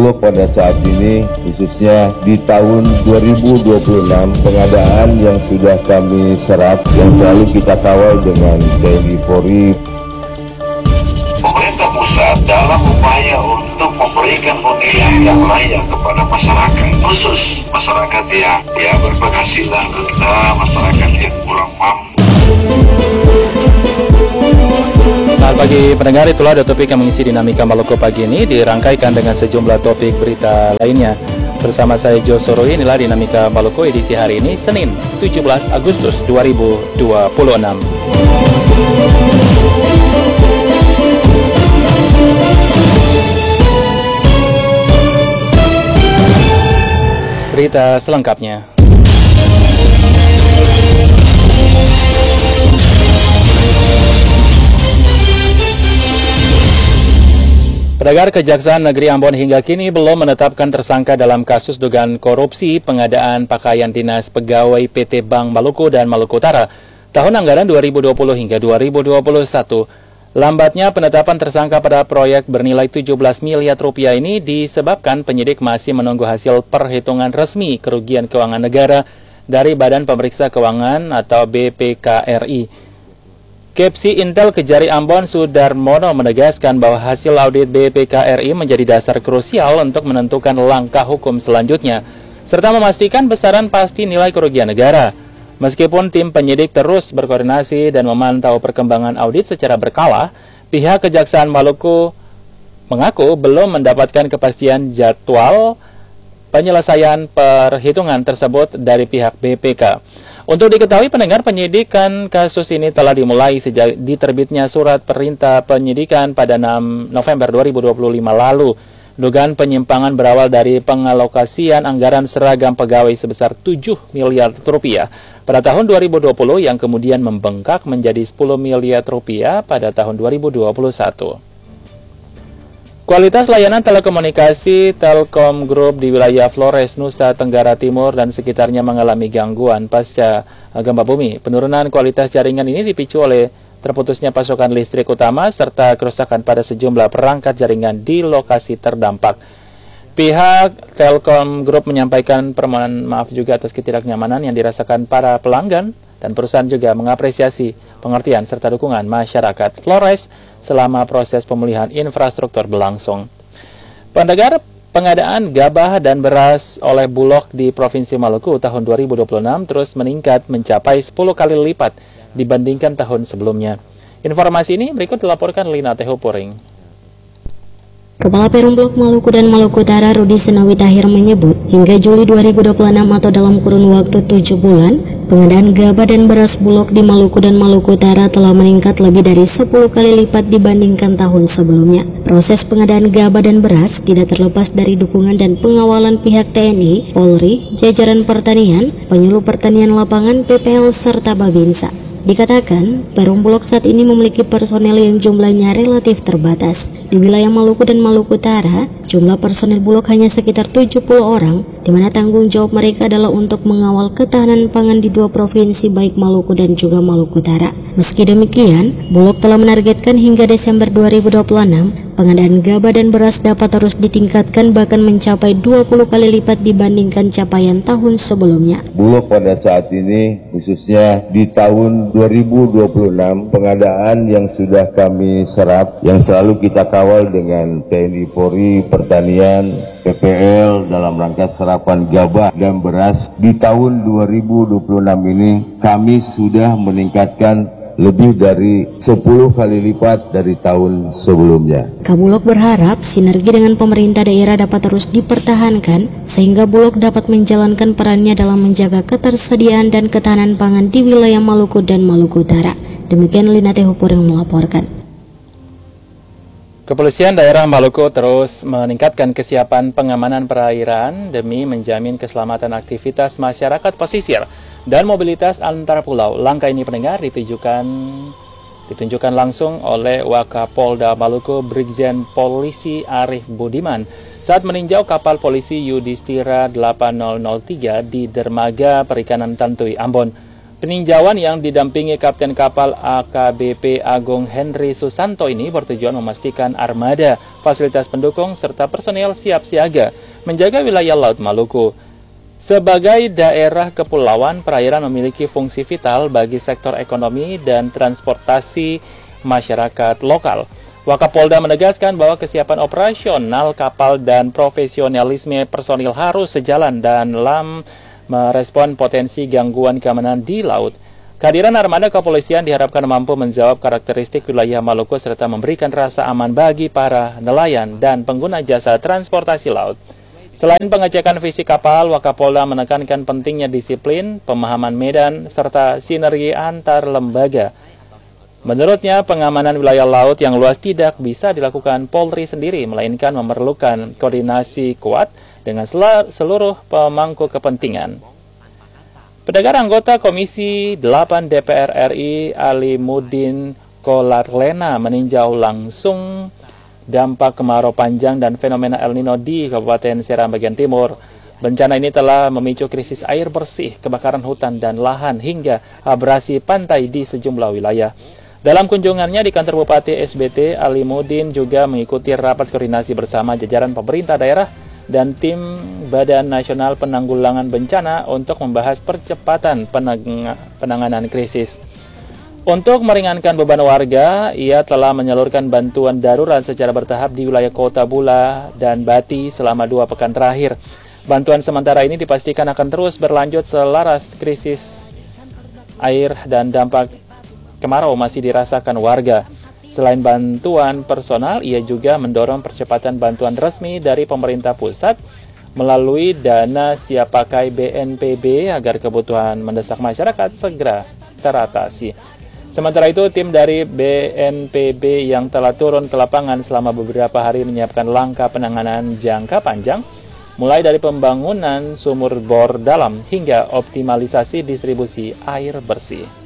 Bulog pada saat ini, khususnya di tahun 2026, pengadaan yang sudah kami serap, yang selalu kita kawal dengan TNI Polri. Pemerintah pusat dalam upaya untuk memberikan pemilihan yang layak kepada masyarakat, khusus masyarakat yang berpenghasilan rendah, masyarakat yang kurang mampu. Selamat pagi pendengar, itulah ada topik yang mengisi dinamika Maluku pagi ini, dirangkaikan dengan sejumlah topik berita lainnya. Bersama saya Josoro, inilah dinamika Maluku edisi hari ini, Senin 17 Agustus 2026. Berita selengkapnya. Pendengar, Kejaksaan Negeri Ambon hingga kini belum menetapkan tersangka dalam kasus dugaan korupsi pengadaan pakaian dinas pegawai PT Bank Maluku dan Maluku Utara tahun anggaran 2020 hingga 2021. Lambatnya penetapan tersangka pada proyek bernilai 17 miliar rupiah ini disebabkan penyidik masih menunggu hasil perhitungan resmi kerugian keuangan negara dari Badan Pemeriksa Keuangan atau BPKRI. Kepsi Intel Kejari Ambon Sudarmono menegaskan bahwa hasil audit BPKRI menjadi dasar krusial untuk menentukan langkah hukum selanjutnya, serta memastikan besaran pasti nilai kerugian negara. Meskipun tim penyidik terus berkoordinasi dan memantau perkembangan audit secara berkala, pihak Kejaksaan Maluku mengaku belum mendapatkan kepastian jadwal penyelesaian perhitungan tersebut dari pihak BPK. Untuk diketahui pendengar, penyidikan kasus ini telah dimulai sejak diterbitnya surat perintah penyidikan pada 6 November 2025 lalu. Dugaan penyimpangan berawal dari pengalokasian anggaran seragam pegawai sebesar 7 miliar rupiah pada tahun 2020 yang kemudian membengkak menjadi 10 miliar rupiah pada tahun 2021. Kualitas layanan telekomunikasi Telkom Group di wilayah Flores, Nusa Tenggara Timur dan sekitarnya mengalami gangguan pasca gempa bumi. Penurunan kualitas jaringan ini dipicu oleh terputusnya pasokan listrik utama serta kerusakan pada sejumlah perangkat jaringan di lokasi terdampak. Pihak Telkom Group menyampaikan permohonan maaf juga atas ketidaknyamanan yang dirasakan para pelanggan, dan perusahaan juga mengapresiasi pengertian serta dukungan masyarakat Flores selama proses pemulihan infrastruktur berlangsung. Pendengar, pengadaan gabah dan beras oleh Bulog di Provinsi Maluku tahun 2026 terus meningkat mencapai 10 kali lipat dibandingkan tahun sebelumnya. Informasi ini berikut dilaporkan Lina Tehupuring. Kepala Perum Bulog Maluku dan Maluku Utara Rudi Senawi Tahir menyebut hingga Juli 2026 atau dalam kurun waktu 7 bulan, pengadaan gabah dan beras Bulog di Maluku dan Maluku Utara telah meningkat lebih dari 10 kali lipat dibandingkan tahun sebelumnya. Proses pengadaan gabah dan beras tidak terlepas dari dukungan dan pengawalan pihak TNI, Polri, jajaran pertanian, penyuluh pertanian lapangan, PPL, serta Babinsa. Dikatakan, Perum Bulog saat ini memiliki personel yang jumlahnya relatif terbatas. Di wilayah Maluku dan Maluku Utara, jumlah personel Bulog hanya sekitar 70 orang, di mana tanggung jawab mereka adalah untuk mengawal ketahanan pangan di dua provinsi baik Maluku dan juga Maluku Utara. Meski demikian, Bulog telah menargetkan hingga Desember 2026, pengadaan gabah dan beras dapat terus ditingkatkan bahkan mencapai 20 kali lipat dibandingkan capaian tahun sebelumnya. Bulog pada saat ini, khususnya di tahun 2026, pengadaan yang sudah kami serap, yang selalu kita kawal dengan TNI Polri, pertanian, PPL dalam rangka serapan gabah dan beras. Di tahun 2026 ini kami sudah meningkatkan lebih dari 10 kali lipat dari tahun sebelumnya. Kabulog berharap sinergi dengan pemerintah daerah dapat terus dipertahankan sehingga Bulog dapat menjalankan perannya dalam menjaga ketersediaan dan ketahanan pangan di wilayah Maluku dan Maluku Utara. Demikian Lina Tehupur yang melaporkan. Kepolisian daerah Maluku terus meningkatkan kesiapan pengamanan perairan demi menjamin keselamatan aktivitas masyarakat pesisir dan mobilitas antar pulau. Langkah ini pendengar ditunjukkan langsung oleh Wakapolda Maluku Brigjen Polisi Arif Budiman saat meninjau kapal polisi Yudhistira 8003 di dermaga perikanan Tantui, Ambon. Peninjauan yang didampingi Kapten Kapal AKBP Agung Henry Susanto ini bertujuan memastikan armada, fasilitas pendukung, serta personel siap siaga menjaga wilayah Laut Maluku. Sebagai daerah kepulauan, perairan memiliki fungsi vital bagi sektor ekonomi dan transportasi masyarakat lokal. Wakapolda menegaskan bahwa kesiapan operasional kapal dan profesionalisme personil harus sejalan dalam merespon potensi gangguan keamanan di laut. Kehadiran armada kepolisian diharapkan mampu menjawab karakteristik wilayah Maluku serta memberikan rasa aman bagi para nelayan dan pengguna jasa transportasi laut. Selain pengecekan fisik kapal, Wakapolda menekankan pentingnya disiplin, pemahaman medan, serta sinergi antar lembaga. Menurutnya, pengamanan wilayah laut yang luas tidak bisa dilakukan Polri sendiri, melainkan memerlukan koordinasi kuat dengan seluruh pemangku kepentingan. Pendengar, anggota Komisi 8 DPR RI Alimuddin Kolarlena meninjau langsung dampak kemarau panjang dan fenomena El Nino di Kabupaten Seram bagian timur. Bencana ini telah memicu krisis air bersih, kebakaran hutan dan lahan, hingga abrasi pantai di sejumlah wilayah. Dalam kunjungannya di kantor Bupati SBT, Alimuddin juga mengikuti rapat koordinasi bersama jajaran pemerintah daerah dan tim Badan Nasional Penanggulangan Bencana untuk membahas percepatan penanganan krisis. Untuk meringankan beban warga, ia telah menyalurkan bantuan darurat secara bertahap di wilayah Kota Bula dan Bati selama 2 pekan terakhir. Bantuan sementara ini dipastikan akan terus berlanjut selaras krisis air dan dampak kemarau masih dirasakan warga. Selain bantuan personal, ia juga mendorong percepatan bantuan resmi dari pemerintah pusat melalui dana siap pakai BNPB agar kebutuhan mendesak masyarakat segera teratasi. Sementara itu, tim dari BNPB yang telah turun ke lapangan selama beberapa hari menyiapkan langkah penanganan jangka panjang, mulai dari pembangunan sumur bor dalam hingga optimalisasi distribusi air bersih.